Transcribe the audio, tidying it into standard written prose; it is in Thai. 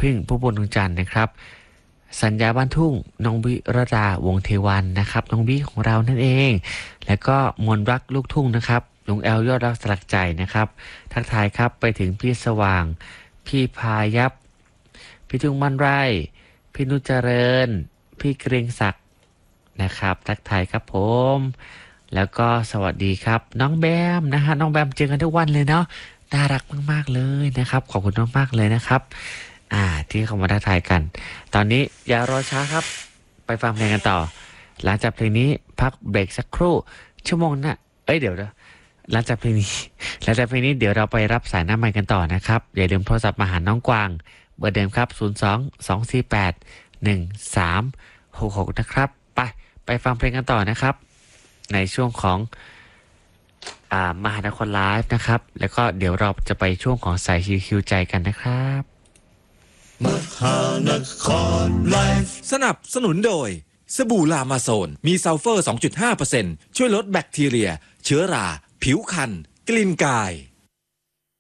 พึ่งผู้บนดวงจันทร์นะครับสัญญาบ้านทุ่งน้องวิรดาวงศ์เทวันนะครับน้องวิของเรานั่นเองแล้วก็มนรักลูกทุ่งนะครับลุงแอลยอดรักสลักใจนะครับทักทายครับไปถึงพี่สว่างพี่พายับพี่ทุ่งมั่นไร่พี่นุจเจริญพี่เกรียงศักดิ์นะครับทักทายครับผมแล้วก็สวัสดีครับน้องแบมนะฮะน้องแบมเจอกันทุกวันเลยเนาะน่ารักมากๆเลยนะครับขอบคุณมากๆเลยนะครับที่เข้ามาทักทายกันตอนนี้อย่ารอช้าครับไปฟังเพลงกันต่อหลังจากเพลงนี้พักเบรกสักครู่ชั่วโมงหน้าเดี๋ยวหลังจากเพลงนี้เดี๋ยวเราไปรับสายหน้าไมค์กันต่อนะครับอย่าลืมโทรศัพท์มาหาน้องกวางเบอร์เดิมครับ02-248-1366นะครับไปฟังเพลงกันต่อนะครับในช่วงของมหานครไลฟ์นะครับแล้วก็เดี๋ยวเราจะไปช่วงของสายคิวใจกันนะครับมหานครไลฟ์สนับสนุนโดยสบู่ลามาโซนมีซัลเฟอร์ 2.5% ช่วยลดแบคทีเรียเชื้อราผิวคันกลิ่นกาย